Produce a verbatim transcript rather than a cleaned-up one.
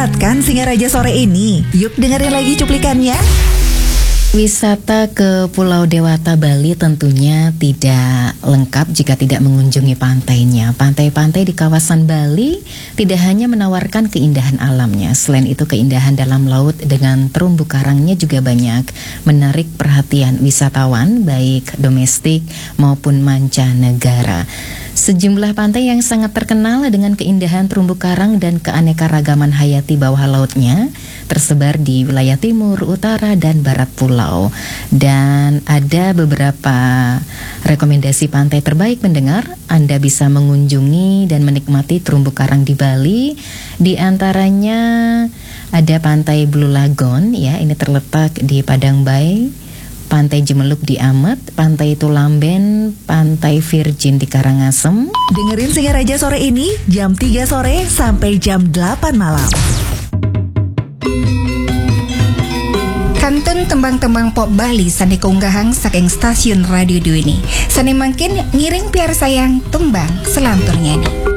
Semangat kan Singaraja sore ini? Yuk dengerin lagi cuplikannya. Wisata ke Pulau Dewata Bali tentunya tidak lengkap jika tidak mengunjungi pantainya. Pantai-pantai di kawasan Bali tidak hanya menawarkan keindahan alamnya, selain itu keindahan dalam laut dengan terumbu karangnya juga banyak menarik perhatian wisatawan baik domestik maupun mancanegara. Sejumlah pantai yang sangat terkenal dengan keindahan terumbu karang dan keanekaragaman hayati bawah lautnya tersebar di wilayah timur, utara, dan barat pulau. Dan ada beberapa rekomendasi pantai terbaik pendengar. Anda bisa mengunjungi dan menikmati terumbu karang di Bali. Di antaranya ada Pantai Blue Lagoon, ya, ini terletak di Padang Bay. Pantai Jemeluk di Amet, Pantai Tulamben, Pantai Virgin di Karangasem. Dengerin Singaraja sore ini jam tiga sore sampai jam delapan malam. Kantun tembang-tembang pop Bali sandi keunggahang saking stasiun radio Dwi ini. Sani mangkin ngiring piar sayang tembang selanturnya ini.